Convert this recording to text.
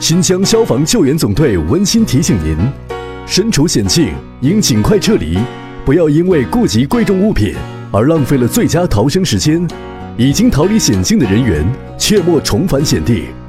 新疆消防救援总队温馨提醒您：身处险境应尽快撤离，不要因为顾及贵重物品而浪费了最佳逃生时间。已经逃离险境的人员，切莫重返险地。